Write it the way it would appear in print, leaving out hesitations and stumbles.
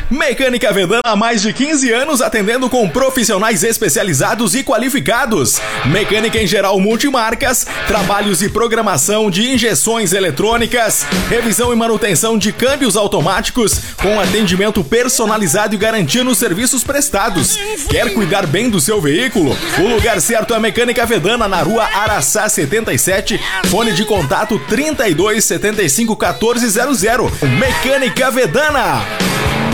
Mecânica Vedana há mais de 15 anos atendendo com profissionais especializados e qualificados. Mecânica em geral multimarcas, trabalhos e programação de injeções eletrônicas, revisão e manutenção de câmbios automáticos, com atendimento personalizado e garantia nos serviços prestados. Quer cuidar bem do seu veículo? O lugar certo é a Mecânica Vedana, na rua Araçá 77, fone de contato 32 75 1400. Mecânica Vedana.